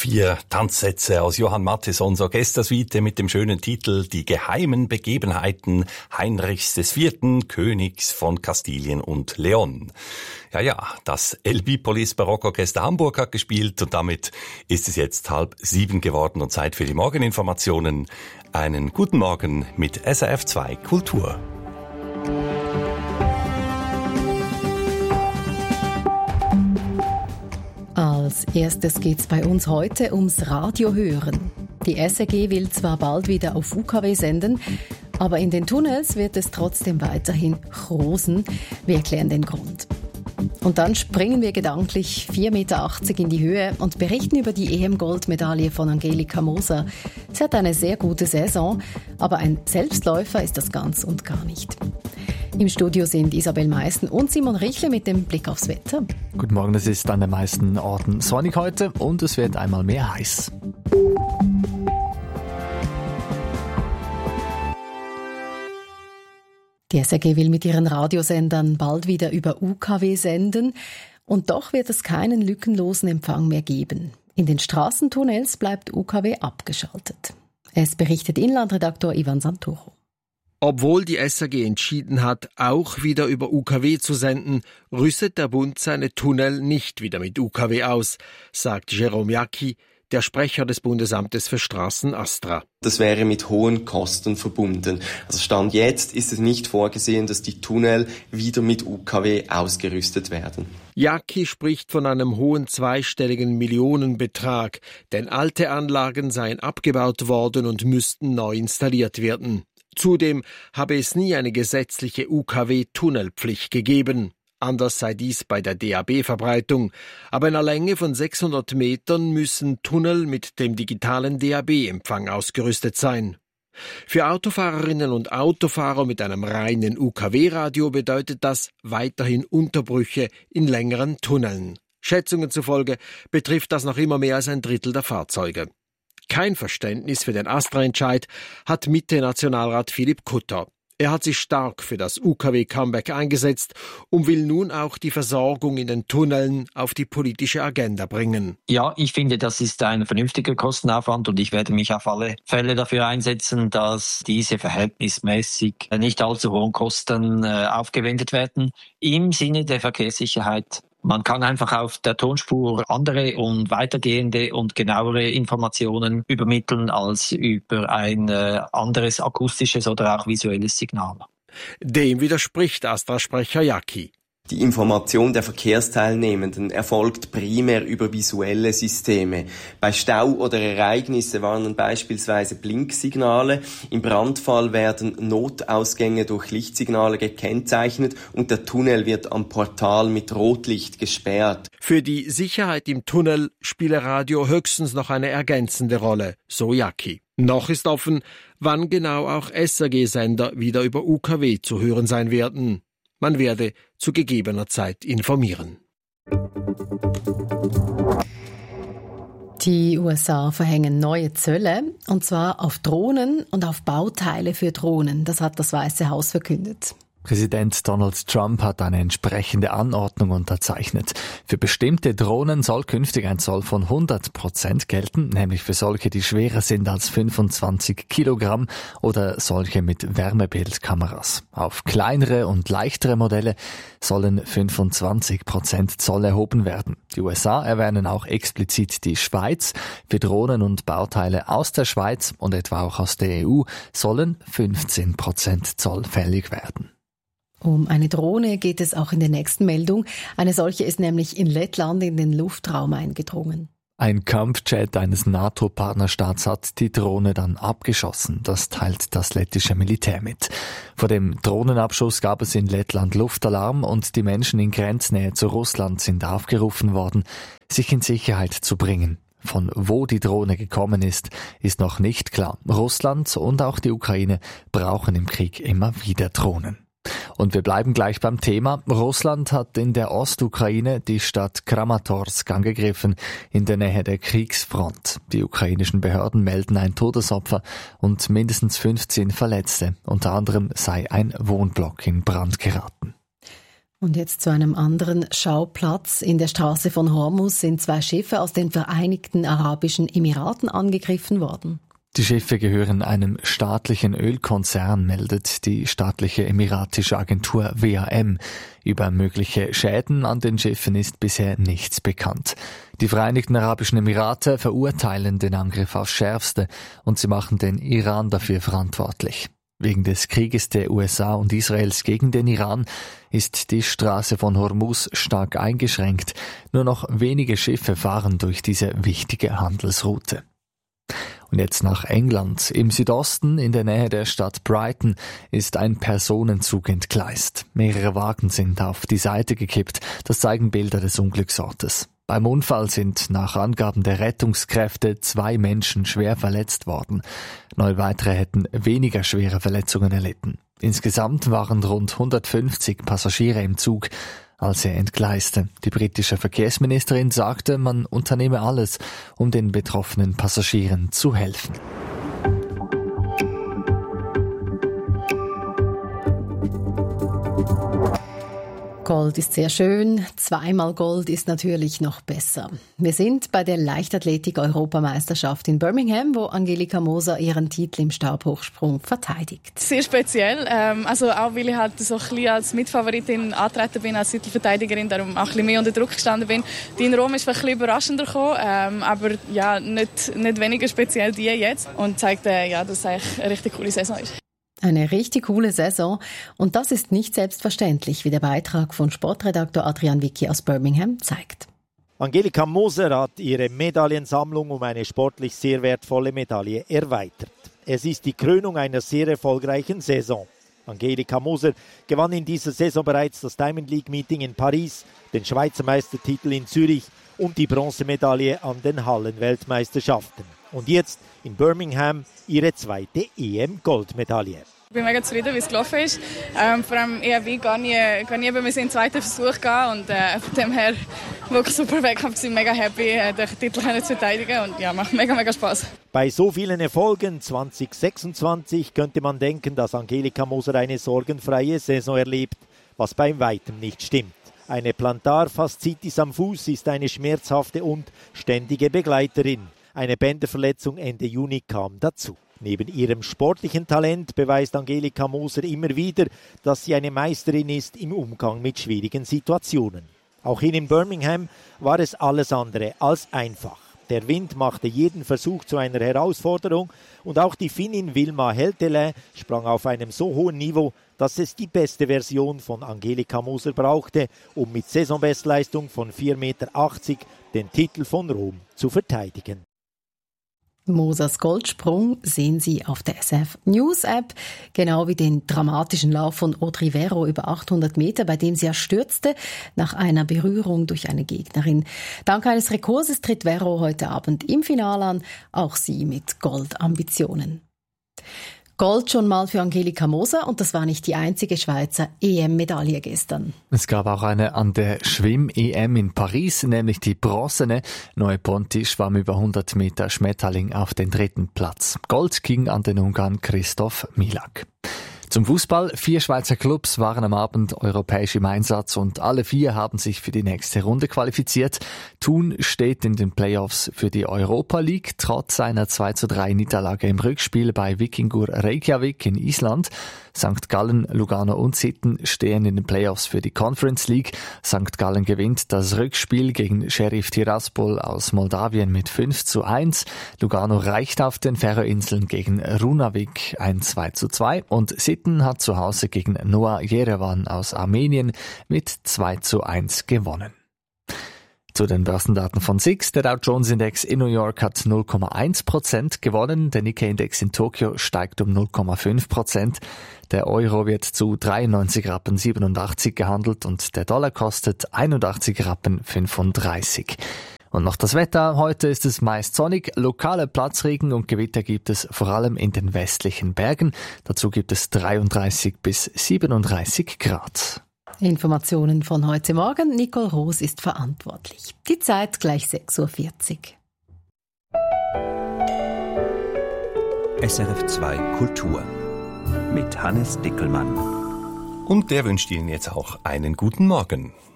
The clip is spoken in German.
4 Tanzsätze aus Johann Matthissons Orchestersuite mit dem schönen Titel Die geheimen Begebenheiten Heinrichs IV., Königs von Kastilien und Leon. Ja, das Elbipolis Barockorchester Hamburg hat gespielt und damit ist es jetzt 6:30 geworden und Zeit für die Morgeninformationen. Einen guten Morgen mit SRF 2 Kultur. Als erstes geht's bei uns heute ums Radiohören. Die SRG will zwar bald wieder auf UKW senden, aber in den Tunnels wird es trotzdem weiterhin rosen. Wir erklären den Grund. Und dann springen wir gedanklich 4,80 Meter in die Höhe und berichten über die EM-Goldmedaille von Angelika Moser. Sie hat eine sehr gute Saison, aber ein Selbstläufer ist das ganz und gar nicht. Im Studio sind Isabel Meissen und Simon Richle mit dem Blick aufs Wetter. Guten Morgen, es ist an den meisten Orten sonnig heute und es wird einmal mehr heiß. Die SRG will mit ihren Radiosendern bald wieder über UKW senden und doch wird es keinen lückenlosen Empfang mehr geben. In den Straßentunnels bleibt UKW abgeschaltet. Es berichtet Inlandredaktor Ivan Santoro. Obwohl die SRG entschieden hat, auch wieder über UKW zu senden, rüstet der Bund seine Tunnel nicht wieder mit UKW aus, sagt Jérôme Jacqui, der Sprecher des Bundesamtes für Straßen ASTRA. Das wäre mit hohen Kosten verbunden. Also Stand jetzt ist es nicht vorgesehen, dass die Tunnel wieder mit UKW ausgerüstet werden. Jacqui spricht von einem hohen zweistelligen Millionenbetrag, denn alte Anlagen seien abgebaut worden und müssten neu installiert werden. Zudem habe es nie eine gesetzliche UKW-Tunnelpflicht gegeben. Anders sei dies bei der DAB-Verbreitung. Aber in einer Länge von 600 Metern müssen Tunnel mit dem digitalen DAB-Empfang ausgerüstet sein. Für Autofahrerinnen und Autofahrer mit einem reinen UKW-Radio bedeutet das weiterhin Unterbrüche in längeren Tunneln. Schätzungen zufolge betrifft das noch immer mehr als ein Drittel der Fahrzeuge. Kein Verständnis für den ASTRA-Entscheid hat Mitte-Nationalrat Philipp Kutter. Er hat sich stark für das UKW-Comeback eingesetzt und will nun auch die Versorgung in den Tunneln auf die politische Agenda bringen. Ja, ich finde, das ist ein vernünftiger Kostenaufwand und ich werde mich auf alle Fälle dafür einsetzen, dass diese verhältnismäßig nicht allzu hohen Kosten aufgewendet werden im Sinne der Verkehrssicherheit. Man kann einfach auf der Tonspur andere und weitergehende und genauere Informationen übermitteln als über ein anderes akustisches oder auch visuelles Signal. Dem widerspricht ASTRA-Sprecher Jacqui. Die Information der Verkehrsteilnehmenden erfolgt primär über visuelle Systeme. Bei Stau oder Ereignisse warnen beispielsweise Blinksignale. Im Brandfall werden Notausgänge durch Lichtsignale gekennzeichnet und der Tunnel wird am Portal mit Rotlicht gesperrt. Für die Sicherheit im Tunnel spiele Radio höchstens noch eine ergänzende Rolle, so Jacqui. Noch ist offen, wann genau auch SRG-Sender wieder über UKW zu hören sein werden. Man werde zu gegebener Zeit informieren. Die USA verhängen neue Zölle, und zwar auf Drohnen und auf Bauteile für Drohnen. Das hat das Weiße Haus verkündet. Präsident Donald Trump hat eine entsprechende Anordnung unterzeichnet. Für bestimmte Drohnen soll künftig ein Zoll von 100% gelten, nämlich für solche, die schwerer sind als 25 Kilogramm oder solche mit Wärmebildkameras. Auf kleinere und leichtere Modelle sollen 25% Zoll erhoben werden. Die USA erwähnen auch explizit die Schweiz. Für Drohnen und Bauteile aus der Schweiz und etwa auch aus der EU sollen 15% Zoll fällig werden. Um eine Drohne geht es auch in der nächsten Meldung. Eine solche ist nämlich in Lettland in den Luftraum eingedrungen. Ein Kampfjet eines NATO-Partnerstaats hat die Drohne dann abgeschossen. Das teilt das lettische Militär mit. Vor dem Drohnenabschuss gab es in Lettland Luftalarm und die Menschen in Grenznähe zu Russland sind aufgerufen worden, sich in Sicherheit zu bringen. Von wo die Drohne gekommen ist noch nicht klar. Russland und auch die Ukraine brauchen im Krieg immer wieder Drohnen. Und wir bleiben gleich beim Thema. Russland hat in der Ostukraine die Stadt Kramatorsk angegriffen, in der Nähe der Kriegsfront. Die ukrainischen Behörden melden ein Todesopfer und mindestens 15 Verletzte. Unter anderem sei ein Wohnblock in Brand geraten. Und jetzt zu einem anderen Schauplatz. In der Straße von Hormuz sind 2 Schiffe aus den Vereinigten Arabischen Emiraten angegriffen worden. Die Schiffe gehören einem staatlichen Ölkonzern, meldet die staatliche emiratische Agentur WAM. Über mögliche Schäden an den Schiffen ist bisher nichts bekannt. Die Vereinigten Arabischen Emirate verurteilen den Angriff aufs Schärfste und sie machen den Iran dafür verantwortlich. Wegen des Krieges der USA und Israels gegen den Iran ist die Straße von Hormuz stark eingeschränkt. Nur noch wenige Schiffe fahren durch diese wichtige Handelsroute. Und jetzt nach England. Im Südosten, in der Nähe der Stadt Brighton, ist ein Personenzug entgleist. Mehrere Wagen sind auf die Seite gekippt. Das zeigen Bilder des Unglücksortes. Beim Unfall sind nach Angaben der Rettungskräfte 2 Menschen schwer verletzt worden. 9 weitere hätten weniger schwere Verletzungen erlitten. Insgesamt waren rund 150 Passagiere im Zug, als er entgleiste. Die britische Verkehrsministerin sagte, man unternehme alles, um den betroffenen Passagieren zu helfen. Gold ist sehr schön, 2-mal Gold ist natürlich noch besser. Wir sind bei der Leichtathletik-Europameisterschaft in Birmingham, wo Angelika Moser ihren Titel im Stabhochsprung verteidigt. Sehr speziell, also auch weil ich halt so ein bisschen als Mitfavoritin angetreten bin, als Titelverteidigerin, darum auch ein bisschen mehr unter Druck gestanden bin. Die in Rom ist ein bisschen überraschender gekommen, aber ja, nicht weniger speziell die jetzt und zeigt, dass es eigentlich eine richtig coole Saison ist. Eine richtig coole Saison. Und das ist nicht selbstverständlich, wie der Beitrag von Sportredaktor Adrian Wicki aus Birmingham zeigt. Angelika Moser hat ihre Medaillensammlung um eine sportlich sehr wertvolle Medaille erweitert. Es ist die Krönung einer sehr erfolgreichen Saison. Angelika Moser gewann in dieser Saison bereits das Diamond League Meeting in Paris, den Schweizer Meistertitel in Zürich und die Bronzemedaille an den Hallenweltmeisterschaften. Und jetzt in Birmingham ihre 2. EM-Goldmedaille. Ich bin mega zufrieden, wie es gelaufen ist. Vor allem ERW gar nie bei mir in den 2. Versuch gehen und von dem her wirklich super Wettkampf. Ich bin mega happy, den Titel zu verteidigen und ja, macht mega Spaß. Bei so vielen Erfolgen 2026 könnte man denken, dass Angelika Moser eine sorgenfreie Saison erlebt, was bei weitem nicht stimmt. Eine Plantarfaszitis am Fuß ist eine schmerzhafte und ständige Begleiterin. Eine Bänderverletzung Ende Juni kam dazu. Neben ihrem sportlichen Talent beweist Angelika Moser immer wieder, dass sie eine Meisterin ist im Umgang mit schwierigen Situationen. Auch hier in Birmingham war es alles andere als einfach. Der Wind machte jeden Versuch zu einer Herausforderung und auch die Finnin Wilma Heltelä sprang auf einem so hohen Niveau, dass es die beste Version von Angelika Moser brauchte, um mit Saisonbestleistung von 4,80 Meter den Titel von Rom zu verteidigen. Mosers Goldsprung sehen Sie auf der SF News App, genau wie den dramatischen Lauf von Audrey Vero über 800 Meter, bei dem sie stürzte nach einer Berührung durch eine Gegnerin. Dank eines Rekurses tritt Vero heute Abend im Finale an, auch sie mit Goldambitionen. Gold schon mal für Angelika Moser und das war nicht die einzige Schweizer EM-Medaille gestern. Es gab auch eine an der Schwimm-EM in Paris, nämlich die bronzene. Neue Ponti schwamm über 100 Meter Schmetterling auf den 3. Platz. Gold ging an den Ungarn Christoph Milak. Zum Fußball. 4 Schweizer Clubs waren am Abend europäisch im Einsatz und alle 4 haben sich für die nächste Runde qualifiziert. Thun steht in den Playoffs für die Europa League, trotz einer 2:3 Niederlage im Rückspiel bei Víkingur Reykjavik in Island. St. Gallen, Lugano und Sitten stehen in den Playoffs für die Conference League. St. Gallen gewinnt das Rückspiel gegen Sheriff Tiraspol aus Moldawien mit 5:1. Lugano reicht auf den Färöerinseln gegen Runavik ein 2:2 und Sitten hat zu Hause gegen Noah Yerevan aus Armenien mit 2:1 gewonnen. Zu den Börsendaten von SIX. Der Dow Jones Index in New York hat 0,1% gewonnen. Der Nikkei-Index in Tokio steigt um 0,5%. Der Euro wird zu 93,87 Rappen gehandelt und der Dollar kostet 81,35 Rappen. Und noch das Wetter. Heute ist es meist sonnig. Lokale Platzregen und Gewitter gibt es vor allem in den westlichen Bergen. Dazu gibt es 33 bis 37 Grad. Informationen von heute Morgen. Nicole Roos ist verantwortlich. Die Zeit gleich 6:40 Uhr. SRF 2 Kultur mit Hannes Dickelmann. Und der wünscht Ihnen jetzt auch einen guten Morgen.